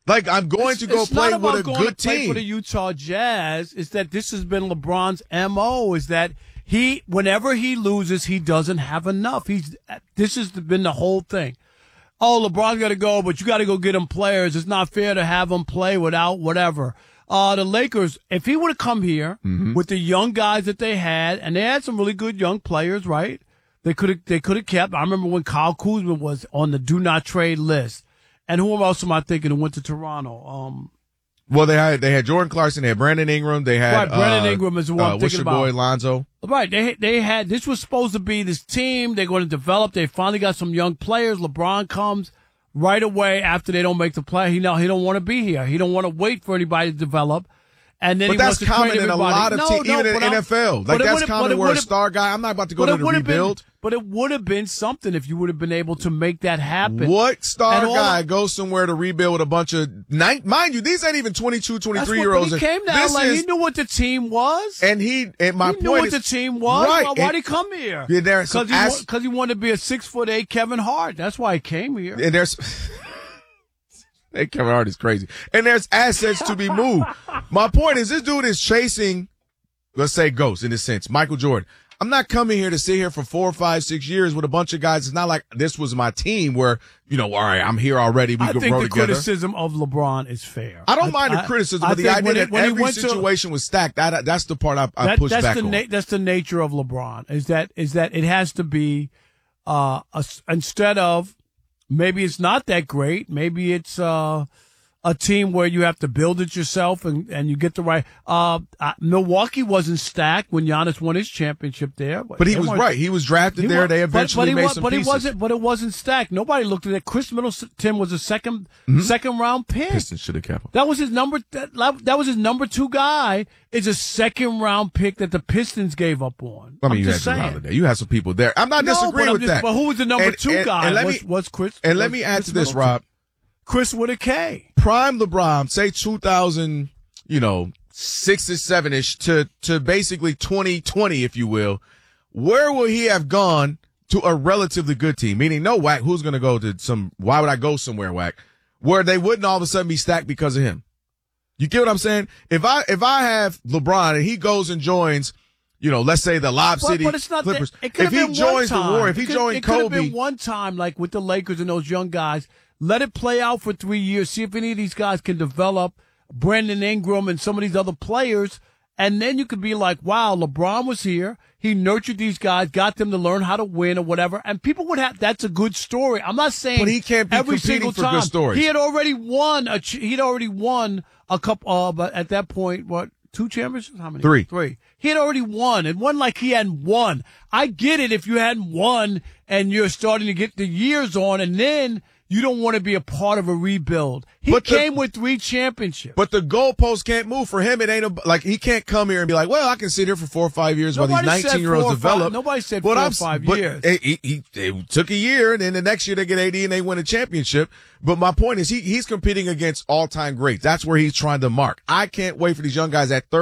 Like, I'm going to go play with a good team. For the Utah Jazz, is that this has been LeBron's MO, is that whenever he loses, he doesn't have enough. This has been the whole thing. Oh, LeBron's got to go, but you got to go get him players. It's not fair to have him play without whatever. The Lakers, if he would have come here with the young guys that they had, and they had some really good young players, right? They could have kept. I remember when Kyle Kuzma was on the do not trade list. And who else am I thinking who went to Toronto? Well, they had Jordan Clarkson, they had Brandon Ingram, they had Brandon Ingram is the one I'm thinking about. What's your boy, Lonzo? Right, they had this was supposed to be this team they're going to develop. They finally got some young players. LeBron comes right away after they don't make the play. He don't want to be here. He don't want to wait for anybody to develop. And then but that's common in a lot of teams, even in NFL. Like, that's common where a star guy, I'm not about to go to the rebuild. But it would have been something if you would have been able to make that happen. What star guy goes somewhere to rebuild with a bunch of, mind you, these ain't even 22, 23-year-olds. He came to LA, he knew what the team was. And he knew what the team was. Right. Why'd he come here? Because he wanted to be a 6'8" Kevin Hart. That's why he came here. And Hey, Kevin Hart is crazy. And there's assets to be moved. My point is, this dude is chasing, let's say, ghosts in a sense. Michael Jordan. I'm not coming here to sit here for 4, 5, 6 years with a bunch of guys. It's not like this was my team where, all right, I'm here already. We can row together. I think the criticism of LeBron is fair. I don't mind the criticism, but the idea that every situation was stacked, that's the part I push back on. That's the nature of LeBron, is that it has to be, instead of, maybe it's not that great. Maybe it's a team where you have to build it yourself and you get the right. Milwaukee wasn't stacked when Giannis won his championship there. But he was right. He was drafted there. They eventually made some pieces. But it wasn't stacked. Nobody looked at it. Chris Middleton was a second round pick. Pistons should have kept him. That was his number. That was his number 2 guy. It's a second round pick that the Pistons gave up on. I mean, you had Jrue Holiday. You had some people there. I'm not disagreeing with that. But who was the number 2 guy? Was Chris? And let me add to this, Rob. Chris with a K. Prime LeBron, say 2000, 6 or 7-ish to basically 2020, if you will. Where will he have gone to a relatively good team? Meaning, no, Wack, who's going to go to why would I go somewhere, Wack? Where they wouldn't all of a sudden be stacked because of him. You get what I'm saying? If I have LeBron and he goes and joins, let's say the Lob City Clippers. If he joins the War, if he joined Kobe. It could have been one time, like with the Lakers and those young guys. Let it play out for 3 years. See if any of these guys can develop Brandon Ingram and some of these other players. And then you could be like, wow, LeBron was here. He nurtured these guys, got them to learn how to win or whatever. And people would have, that's a good story. I'm not saying but he can't be every competing single for time. Good stories. He had already won a couple, but at that point, 2 championships? How many? 3. 3. He had already won, and won like he hadn't won. I get it if you hadn't won and you're starting to get the years on, and then you don't want to be a part of a rebuild. He came with 3 championships. But the goalpost can't move for him. It ain't like he can't come here and be like, well, I can sit here for 4 or 5 years while these 19-year-olds develop. Nobody said 4 or 5 years. It took a year, and then the next year they get 80 and they win a championship. But my point is he's competing against all-time greats. That's where he's trying to mark. I can't wait for these young guys at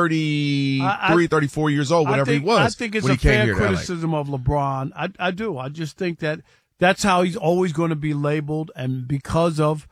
33, 34 years old, whatever he was. I think it's a fair criticism of LeBron. I do. I just think that that's how he's always going to be labeled, and because of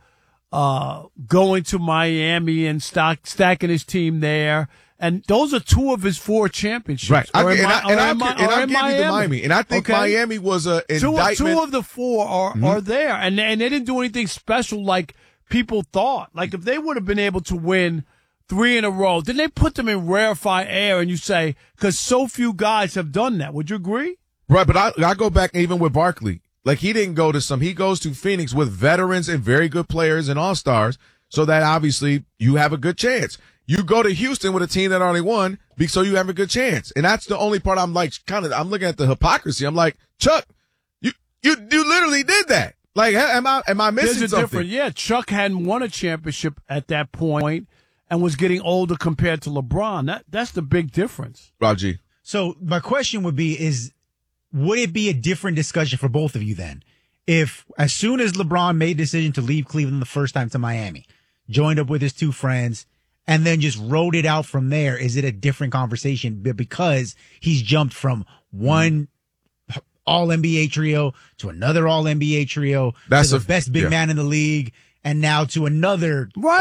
going to Miami and stacking his team there, and those are 2 of his 4 championships. Right, I'm giving you Miami, and I think Miami was an indictment. 2 of the 4 are there, and they didn't do anything special like people thought. Like if they would have been able to win 3 in a row, then they put them in rarefied air, and you say because so few guys have done that. Would you agree? Right, but I go back even with Barkley. Like he didn't go to he goes to Phoenix with veterans and very good players and all-stars so that obviously you have a good chance. You go to Houston with a team that already won so you have a good chance. And that's the only part I'm like I'm looking at the hypocrisy. I'm like, Chuck, you literally did that. Like, am I missing something? Yeah, Chuck hadn't won a championship at that point and was getting older compared to LeBron. That's the big difference. Rob G. So my question would be would it be a different discussion for both of you then? If as soon as LeBron made a decision to leave Cleveland the first time to Miami, joined up with his 2 friends, and then just rode it out from there, is it a different conversation because he's jumped from one All-NBA trio to another All-NBA trio to the best big man in the league, and now to another